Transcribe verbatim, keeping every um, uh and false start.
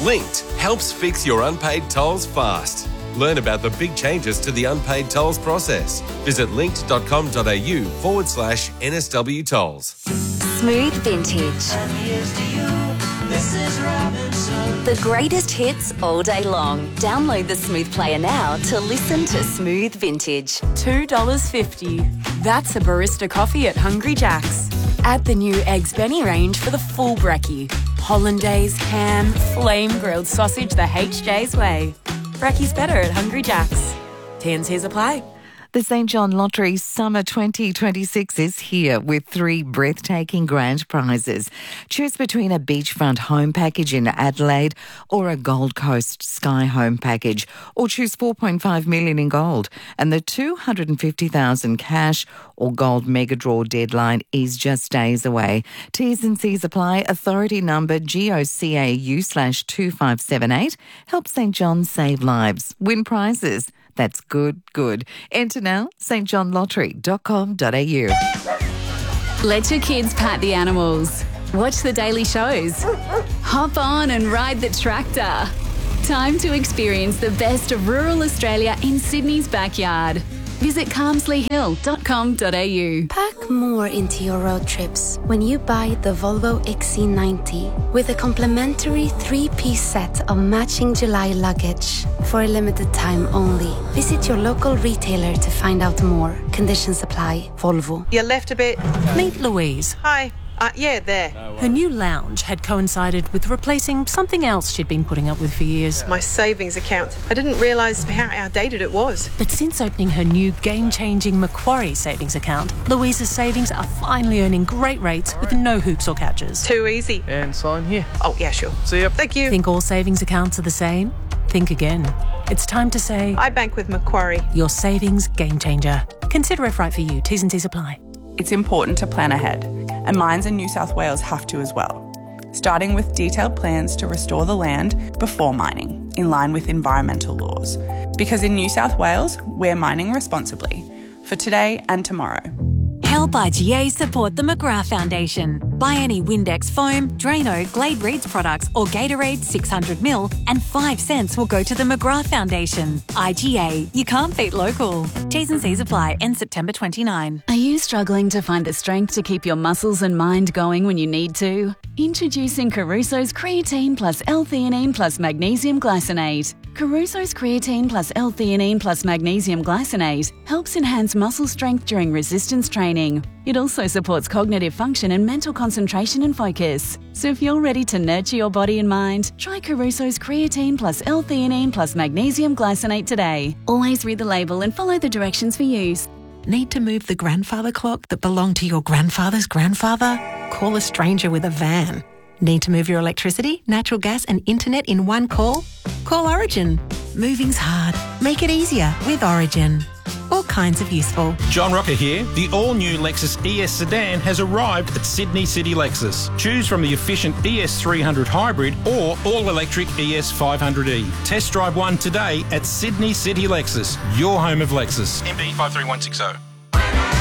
Linked helps fix your unpaid tolls fast. Learn about the big changes to the unpaid tolls process. Visit linked.com.au forward slash NSW tolls. Smooth Vintage. The greatest hits all day long. Download the Smooth Player now to listen to Smooth Vintage. two dollars fifty. That's a barista coffee at Hungry Jack's. Add the new Eggs Benny range for the full brekkie. Hollandaise, ham, flame grilled sausage the H J's way. Brekkie's better at Hungry Jack's. T and C's apply. The Saint John Lottery Summer twenty twenty-six is here with three breathtaking grand prizes. Choose between a beachfront home package in Adelaide or a Gold Coast Sky Home package, or choose four point five million dollars in gold. And the two hundred fifty thousand dollars cash or gold mega draw deadline is just days away. T's and C's apply. Authority number G O C A U slash two five seven eight. Help Saint John save lives. Win prizes. That's good, good. Enter now, st john lottery dot com dot a u. Let your kids pat the animals. Watch the daily shows. Hop on and ride the tractor. Time to experience the best of rural Australia in Sydney's backyard. Visit calmsley hill dot com dot a u. Pack more into your road trips when you buy the Volvo X C ninety with a complimentary three-piece set of matching July luggage for a limited time only. Visit your local retailer to find out more. Conditions apply. Volvo. You left a bit. Meet Louise. Hi. Uh, yeah, there. Her new lounge had coincided with replacing something else she'd been putting up with for years. My savings account. I didn't realise how outdated it was. But since opening her new game-changing Macquarie savings account, Louise's savings are finally earning great rates with no hoops or catches. Too easy. And sign here. Oh, yeah, sure. See ya. Thank you. Think all savings accounts are the same? Think again. It's time to say... I bank with Macquarie. Your savings game changer. Consider if right for you. T's and C's apply. It's important to plan ahead, and mines in New South Wales have to as well, starting with detailed plans to restore the land before mining, in line with environmental laws. Because in New South Wales, we're mining responsibly, for today and tomorrow. Help I G A support the McGrath Foundation. Buy any Windex foam, Drano, Glade Reeds products or Gatorade six hundred milliliters and five cents will go to the McGrath Foundation. I G A, you can't beat local. T's and C's apply. End September twenty-ninth. Are you struggling to find the strength to keep your muscles and mind going when you need to? Introducing Caruso's Creatine plus L-theanine plus Magnesium Glycinate. Caruso's Creatine plus L-theanine plus Magnesium Glycinate helps enhance muscle strength during resistance training. It also supports cognitive function and mental concentration and focus. So if you're ready to nurture your body and mind, try Caruso's Creatine plus L-theanine plus Magnesium Glycinate today. Always read the label and follow the directions for use. Need to move the grandfather clock that belonged to your grandfather's grandfather? Call a stranger with a van. Need to move your electricity, natural gas and internet in one call? Call Origin. Moving's hard. Make it easier with Origin. All kinds of useful. John Rocker here. The all-new Lexus E S sedan has arrived at Sydney City Lexus. Choose from the efficient E S three hundred hybrid or all-electric E S five hundred E. Test drive one today at Sydney City Lexus, your home of Lexus. M B five three one six zero.